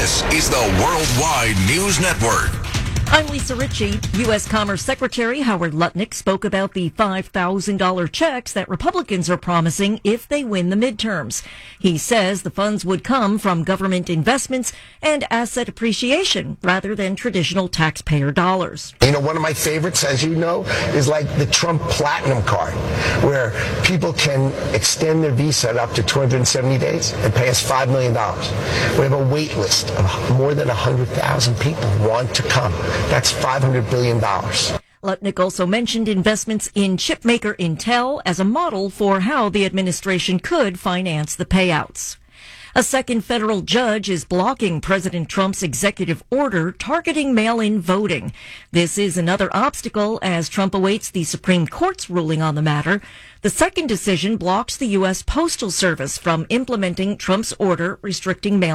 This is the Worldwide News Network. I'm Lisa Ritchie. U.S. Commerce Secretary Howard Lutnick spoke about the $5,000 checks that Republicans are promising if they win the midterms. He says the funds would come from government investments and asset appreciation rather than traditional taxpayer dollars. You know, one of my favorites, as you know, is like the Trump Platinum Card, where people can extend their visa up to 270 days and pay us $5 million. We have a wait list of more than 100,000 people who want to come. That's $500 billion. Lutnick also mentioned investments in chipmaker Intel as a model for how the administration could finance the payouts. A second federal judge is blocking President Trump's executive order targeting mail-in voting. This is another obstacle as Trump awaits the Supreme Court's ruling on the matter. The second decision blocks the U.S. Postal Service from implementing Trump's order restricting mail